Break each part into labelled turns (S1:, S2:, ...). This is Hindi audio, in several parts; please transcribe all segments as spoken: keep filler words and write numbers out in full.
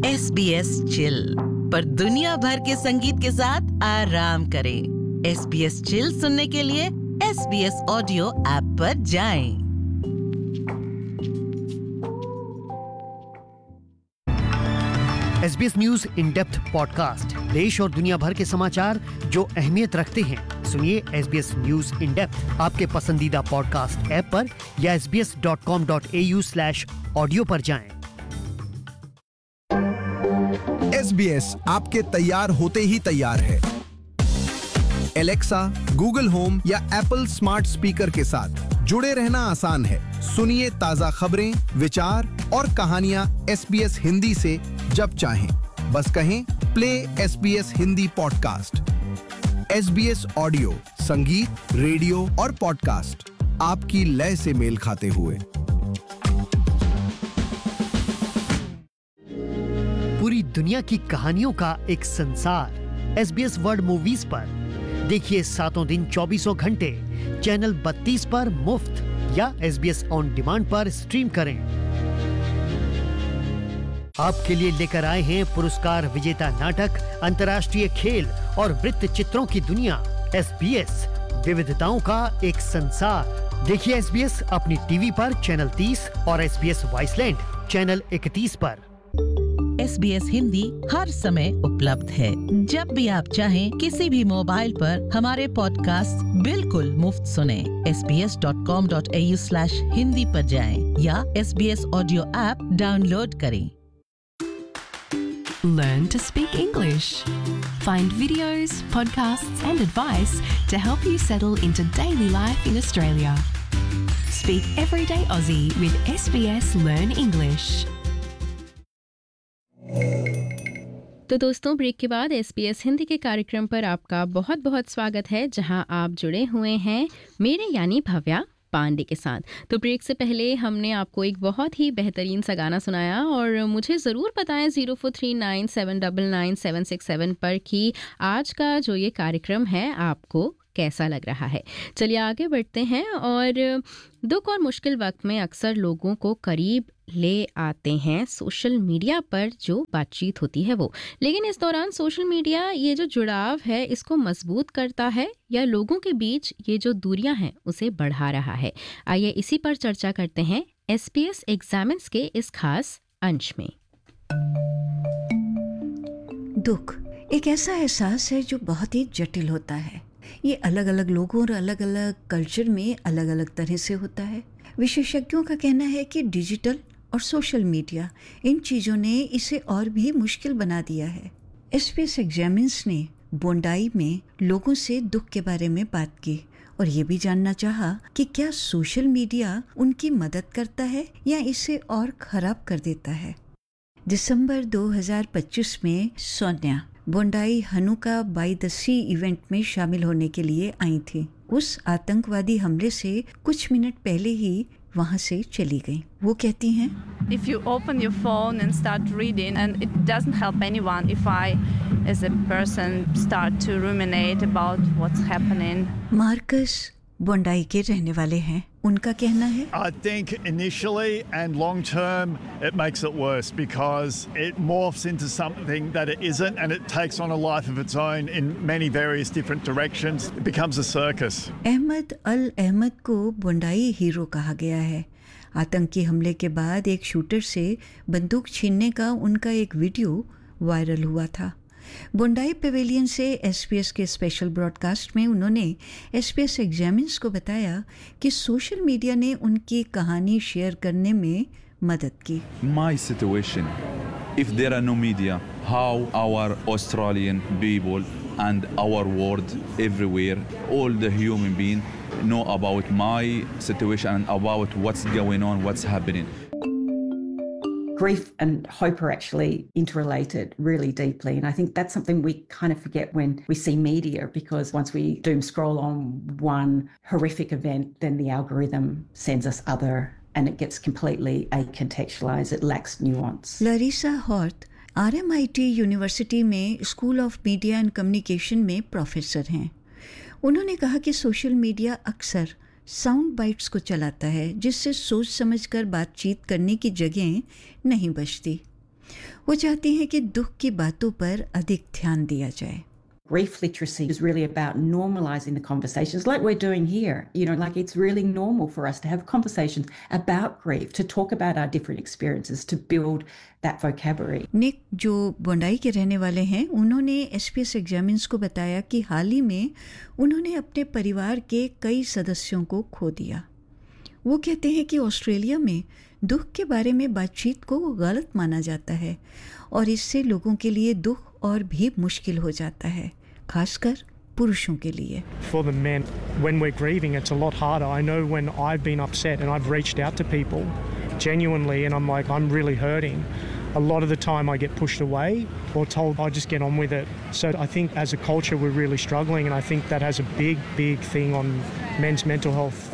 S1: एस बी एस चिल, पर दुनिया भर के संगीत के साथ आराम करें। एस बी एस चिल सुनने के लिए S B S audio app पर जाएं।
S2: S B S news in depth podcast, देश और दुनिया भर के समाचार जो अहमियत रखते हैं। सुनिए S B S news in depth आपके पसंदीदा पॉडकास्ट ऐप पर या S B S dot com dot A you slash audio पर जाएं।
S3: एस बी एस आपके तैयार होते ही तैयार है। एलेक्सा, गूगल होम या एप्पल स्मार्ट स्पीकर के साथ जुड़े रहना आसान है। सुनिए ताजा खबरें, विचार और कहानियां एस बी एस हिंदी से जब चाहें। बस कहें play S B S Hindi podcast. S B S audio, संगीत, रेडियो और पॉडकास्ट आपकी लय से मेल खाते हुए।
S2: पूरी दुनिया की कहानियों का एक संसार S B S world movies पर देखिए सातों दिन चौबीसों घंटे चैनल बत्तीस पर मुफ्त या S B S on demand पर स्ट्रीम करें। आपके लिए लेकर आए हैं पुरस्कार विजेता नाटक, अंतर्राष्ट्रीय खेल और वृत्त चित्रों की दुनिया। एस बी एस, विविधताओं का एक संसार। देखिए एस बी एस अपनी टीवी पर चैनल तीस और एस बी एस वॉइसलैंड चैनल इकतीस पर।
S1: एस बी एस हिंदी हर समय उपलब्ध है। जब भी आप चाहें किसी भी मोबाइल पर हमारे पॉडकास्ट बिल्कुल मुफ्त सुने। S B S dot com dot A you slash Hindi पर जाएं या S B S audio app download करें।
S4: Learn to speak English. Find videos, podcasts and advice to help you settle into daily life in Australia. Speak Everyday Aussie with S B S Learn English.
S5: तो दोस्तों, ब्रेक के बाद एस बी एस हिंदी के कार्यक्रम पर आपका बहुत बहुत स्वागत है, जहां आप जुड़े हुए हैं मेरे यानी भव्या पांडे के साथ। तो ब्रेक से पहले हमने आपको एक बहुत ही बेहतरीन सा गाना सुनाया और मुझे ज़रूर बताएं zero four three nine seven double nine seven six seven पर कि आज का जो ये कार्यक्रम है आपको कैसा लग रहा है। चलिए आगे बढ़ते हैं। और दुख और मुश्किल वक्त में अक्सर लोगों को करीब ले आते हैं सोशल मीडिया पर जो बातचीत होती है वो। लेकिन इस दौरान सोशल मीडिया ये जो जुड़ाव है इसको मजबूत करता है या लोगों के बीच ये जो दूरियां हैं उसे बढ़ा रहा है। आइए इसी पर चर्चा करते हैं एस बी एस एग्जामिन्स के इस खास अंश में।
S6: दुख एक ऐसा एहसास है जो बहुत ही जटिल होता है। ये अलग अलग लोगों और अलग अलग कल्चर में अलग अलग तरह से होता है। विशेषज्ञों का कहना है कि डिजिटल और सोशल मीडिया, इन चीज़ों ने इसे और भी मुश्किल बना दिया है। एस बी एस एग्जामिन्स ने बोंडाई में लोगों से दुख के बारे में बात की और ये भी जानना चाहा कि क्या सोशल मीडिया उनकी मदद करता है या इसे और खराब कर देता है। दिसंबर दो हज़ार पच्चीस में Sonia बोंडाई Hanukkah by the C event में शामिल होने के लिए आई थी। उस आतंकवादी हमले से कुछ मिनट पहले ही वहाँ से चली गई। वो कहती हैं,
S7: If you open your phone and start reading, and it doesn't help anyone if I, as a person, start to ruminate about what's happening.
S6: Marcus बोंडाई के रहने वाले हैं। उनका कहना है,
S8: I think initially and long term it makes it worse because it morphs into something that it isn't and it takes on a life of its own in many various different directions. It becomes a circus.
S6: Ahmad अल अहमद को बोंडाई हीरो कहा गया है। आतंकी हमले के बाद एक शूटर से बंदूक छीनने का उनका एक वीडियो वायरल हुआ था। बोंडाई पेवेलियन से एस बी एस के स्पेशल ब्रॉडकास्ट में उन्होंने एस बी एस एग्जामिन्स को बताया कि सोशल मीडिया ने उनकी कहानी शेयर करने में मदद की।
S9: My situation, if there are no media, how our Australian people and our world everywhere, all the human beings know about my situation and about what's going on, what's happening.
S10: Grief and hope are actually interrelated really deeply, and I think that's something we kind of forget when we see media, because once we doom scroll on one horrific event, then the algorithm sends us other and it gets completely acontextualized. It lacks nuance.
S6: Larissa Hort R M I T university में school of media and communication में प्रोफेसर हैं। उन्होंने कहा कि सोशल मीडिया अक्सर साउंड बाइट्स को चलाता है जिससे सोच समझकर बातचीत करने की जगह नहीं बचती। वो चाहती हैं कि दुख की बातों पर अधिक ध्यान दिया जाए।
S10: Grief literacy is really about normalizing the conversations like we're doing here. You know, like it's really normal for us to have conversations about grief, to talk about our different experiences, to build that vocabulary.
S6: निक जो बोंडाई के रहने वाले हैं, उन्होंने एसपीएस एग्जामिन्स को बताया कि हाल ही में उन्होंने अपने परिवार के कई सदस्यों को खो दिया। वो कहते हैं कि ऑस्ट्रेलिया में दुख के बारे में बातचीत को गलत माना जाता है और इससे लोगों के लिए दुख और भी मुश्किल हो जाता है, खासकर पुरुषों के लिए।
S11: For the men, when we're grieving, it's a lot harder. I know when I've been upset and I've reached out to people genuinely and I'm like, I'm really hurting. A lot of the time I get pushed away or told I just get on with it. So I think as a culture we're really struggling, and I think that has a big, big thing on men's mental health.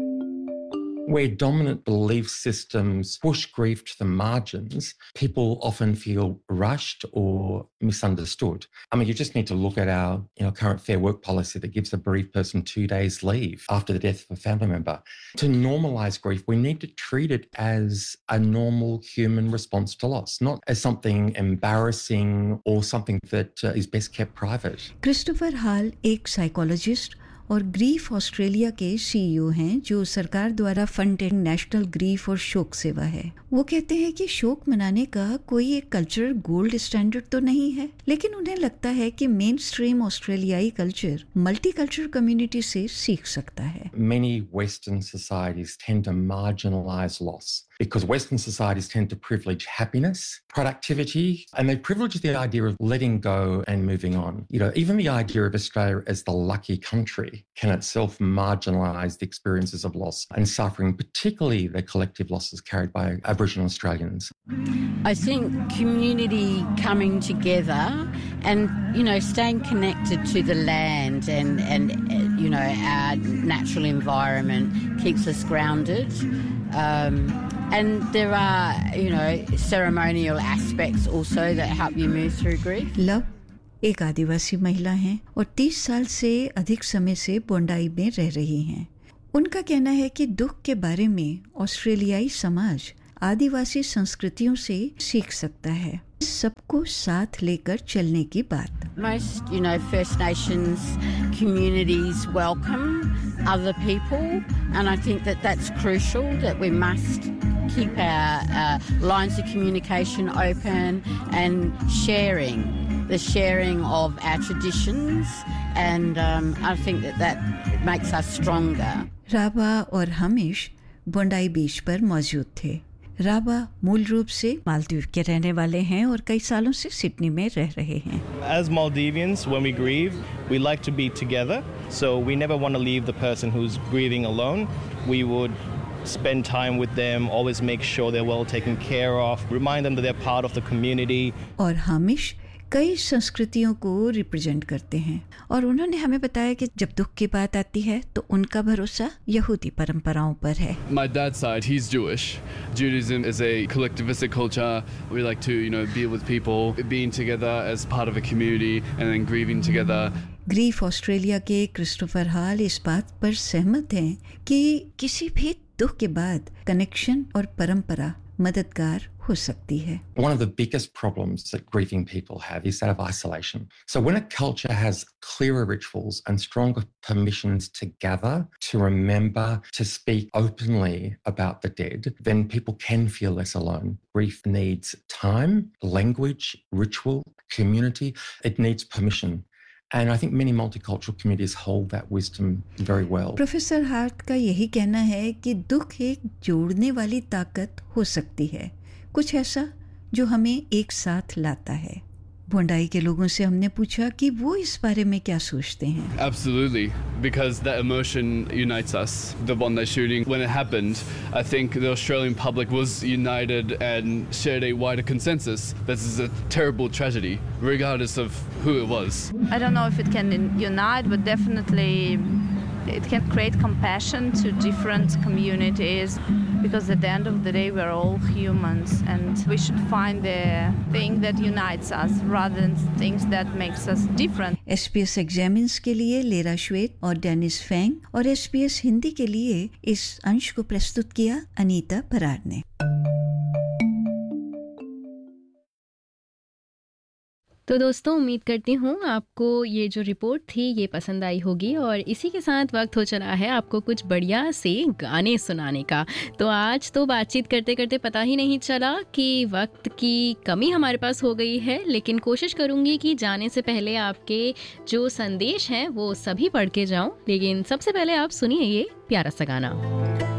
S12: Where dominant belief systems push grief to the margins, people often feel rushed or misunderstood. I mean, you just need to look at our you know, current Fair Work policy that gives a bereaved person two days leave after the death of a family member. To normalise grief, we need to treat it as a normal human response to loss, not as something embarrassing or something that uh, is best kept private.
S6: Christopher हाल एक साइकोलॉजिस्ट और ग्रीफ ऑस्ट्रेलिया के सीईओ हैं, जो सरकार द्वारा फंडेड नेशनल ग्रीफ और शोक सेवा है। वो कहते हैं कि शोक मनाने का कोई एक कल्चरल गोल्ड स्टैंडर्ड तो नहीं है, लेकिन उन्हें लगता है कि मेन स्ट्रीम ऑस्ट्रेलियाई कल्चर मल्टीकल्चरल कम्युनिटी से सीख सकता है।
S12: Many Western societies tend to marginalise loss because Western societies tend to privilege happiness, productivity, and they privilege the idea of letting go and moving on. You know, even the idea of Australia as the lucky country can itself marginalise the experiences of loss and suffering, particularly the collective losses carried by Aboriginal Australians.
S13: I think community coming together and, you know, staying connected to the land and, and you know, our natural environment keeps us grounded. Um, and there are, you know, ceremonial aspects also that help you move through grief.
S6: Love एक आदिवासी महिला हैं और तीस साल से अधिक समय से बोंडाई में रह रही हैं। उनका कहना है कि दुख के बारे में ऑस्ट्रेलियाई समाज आदिवासी संस्कृतियों से सीख सकता है, सबको साथ लेकर चलने की बात।
S13: Most, you know, First Nations communities welcome other people, and I think that that's crucial, that we must keep our uh, lines of communication open and sharing, the sharing of our traditions, and um, I think that that makes us stronger.
S6: राबा और हमीश बोंडाई बीच पर मौजूद थे। राबा मूल रूप से मालदीव के रहने वाले हैं और कई सालों से सिडनी में रह रहे हैं।
S14: As Maldivians, when we grieve, we like to be together. So we never want to leave the person who's grieving alone. We would spend time with them, always make sure they're well taken care of, remind them that they're part of the community.
S6: और हामिश कई संस्कृतियों को रिप्रेजेंट करते हैं और उन्होंने हमें बताया कि जब दुख की बात आती है तो उनका भरोसा यहूदी परंपराओं पर है।
S15: My dad's side, he's Jewish. Judaism is a collectivistic culture. We like to, you know, be with people, being together as part of a community and then grieving together.
S6: Grief Australia के क्रिस्टोफर हाल इस बात पर सहमत हैं कि किसी भी दुख के बाद कनेक्शन और परंपरा मददगार हो सकती है।
S12: One of the biggest problems that grieving people have is that of isolation. So when a culture has clearer rituals and stronger permissions to gather, to remember, to speak openly about the dead, then people can feel less alone. Grief needs time, language, ritual, community. It needs permission. And I think many multicultural communities hold that wisdom very well.
S6: Professor heart का यही कहना है कि दुख एक जोड़ने वाली ताकत हो सकती है, कुछ ऐसा जो हमें एक साथ लाता है। बोंडाई के लोगों से हमने पूछा कि वो इस बारे में क्या सोचते हैं।
S15: Absolutely, because that emotion unites us. The Bondi shooting, when it happened, I think the Australian public was united and shared a wider consensus. This is a terrible tragedy, regardless of who it was.
S7: I don't know if it can unite, but definitely it can create compassion to different communities, because at the end of the day we're all humans and we should find the thing that unites us rather than things that makes us different.
S6: SPS examines के लिए लेरा श्वेत और डेनिस फैंग और एसपीएस हिंदी के लिए इस अंश को प्रस्तुत किया अनीता परार ने।
S5: तो दोस्तों उम्मीद करती हूँ आपको ये जो रिपोर्ट थी ये पसंद आई होगी और इसी के साथ वक्त हो चला है आपको कुछ बढ़िया से गाने सुनाने का। तो आज तो बातचीत करते करते पता ही नहीं चला कि वक्त की कमी हमारे पास हो गई है, लेकिन कोशिश करूँगी कि जाने से पहले आपके जो संदेश हैं वो सभी पढ़ के जाऊँ। लेकिन सबसे पहले आप सुनिए ये प्यारा सा गाना।